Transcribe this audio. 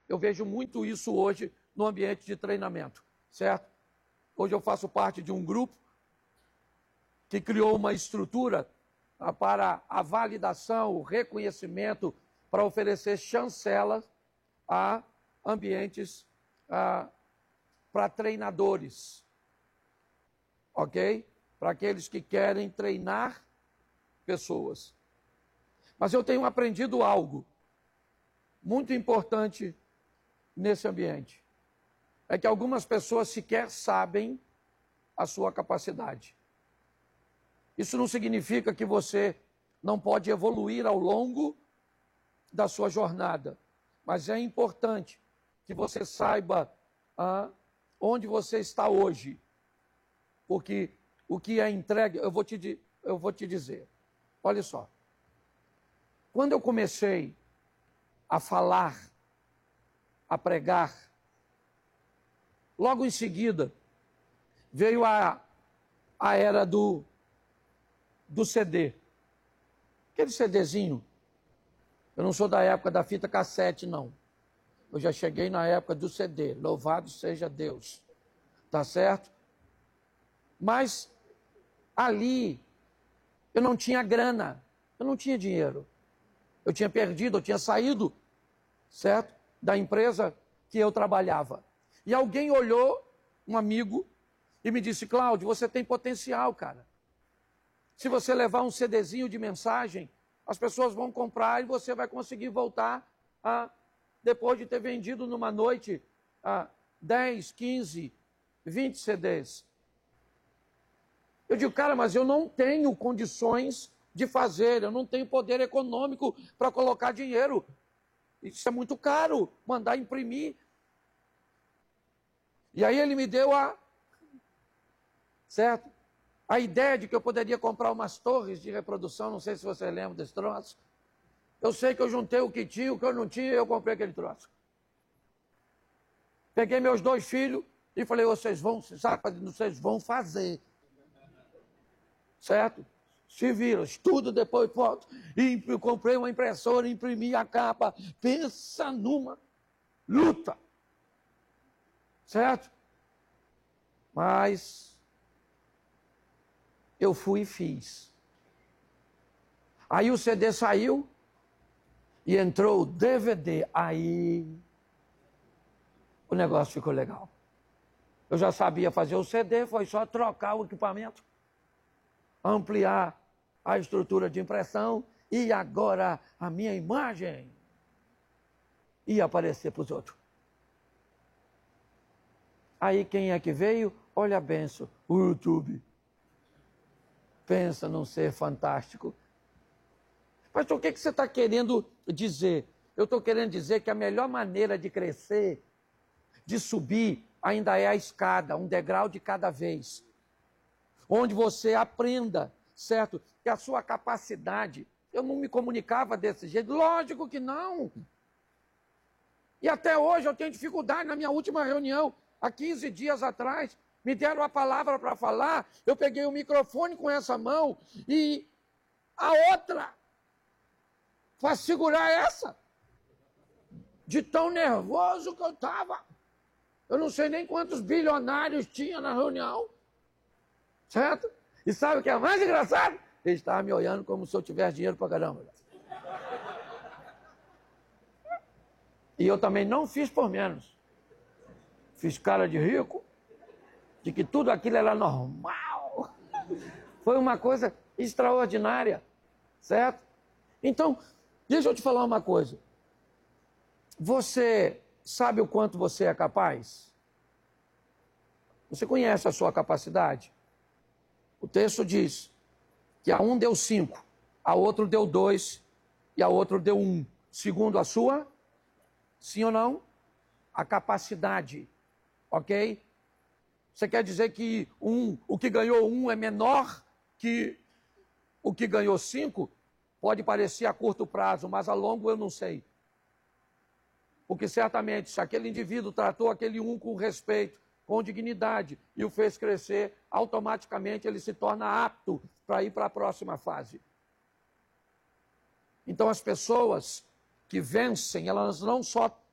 Eu vejo muito isso hoje no ambiente de treinamento, certo? Hoje eu faço parte de um grupo que criou uma estrutura para a validação, o reconhecimento, para oferecer chancelas a ambientes para treinadores, ok? Para aqueles que querem treinar pessoas. Mas eu tenho aprendido algo muito importante nesse ambiente. É que algumas pessoas sequer sabem a sua capacidade. Isso não significa que você não pode evoluir ao longo da sua jornada, mas é importante que você saiba onde você está hoje, porque o que é entregue, eu vou te dizer. Olha só, quando eu comecei a falar, a pregar, logo em seguida veio a era do CD. Aquele CDzinho. Eu não sou da época da fita cassete, não. Eu já cheguei na época do CD. Louvado seja Deus. Tá certo? Mas ali eu não tinha grana. Eu não tinha dinheiro. Eu tinha perdido, eu tinha saído, certo? Da empresa que eu trabalhava. E alguém olhou, um amigo, e me disse: Cláudio, você tem potencial, cara. Se você levar um CDzinho de mensagem, as pessoas vão comprar e você vai conseguir voltar depois de ter vendido numa noite 10, 15, 20 CDs. Eu digo, cara, mas eu não tenho condições de fazer, eu não tenho poder econômico para colocar dinheiro. Isso é muito caro, mandar imprimir. E aí ele me deu certo? A ideia de que eu poderia comprar umas torres de reprodução, não sei se você lembra desse troço. Eu sei que eu juntei o que tinha, o que eu não tinha, e eu comprei aquele troço. Peguei meus 2 filhos e falei, vocês vão fazer. Certo? Se viram, estudo, depois foto. E eu comprei uma impressora, imprimi a capa. Pensa numa luta. Certo? Mas eu fui e fiz. Aí o CD saiu e entrou o DVD. Aí o negócio ficou legal. Eu já sabia fazer o CD, foi só trocar o equipamento, ampliar a estrutura de impressão e agora a minha imagem ia aparecer para os outros. Aí quem é que veio? Olha a benção, o YouTube. Pensa num ser fantástico. Pastor, o que você está querendo dizer? Eu estou querendo dizer que a melhor maneira de crescer, de subir, ainda é a escada, um degrau de cada vez. Onde você aprenda, certo? Que a sua capacidade, eu não me comunicava desse jeito, lógico que não. E até hoje eu tenho dificuldade. Na minha última reunião, há 15 dias atrás, me deram a palavra para falar, eu peguei o microfone com essa mão e a outra para segurar essa. De tão nervoso que eu estava. Eu não sei nem quantos bilionários tinha na reunião. Certo? E sabe o que é mais engraçado? Ele estava me olhando como se eu tivesse dinheiro para caramba. E eu também não fiz por menos. Fiz cara de rico, de que tudo aquilo era normal. Foi uma coisa extraordinária, certo? Então, deixa eu te falar uma coisa. Você sabe o quanto você é capaz? Você conhece a sua capacidade? O texto diz que a um deu 5, a outro deu 2 e a outro deu 1. Segundo a sua, sim ou não? A capacidade, ok? Você quer dizer que o que ganhou 1 é menor que o que ganhou 5? Pode parecer a curto prazo, mas a longo eu não sei. Porque certamente, se aquele indivíduo tratou aquele 1 com respeito, com dignidade, e o fez crescer, automaticamente ele se torna apto para ir para a próxima fase. Então as pessoas que vencem, elas não só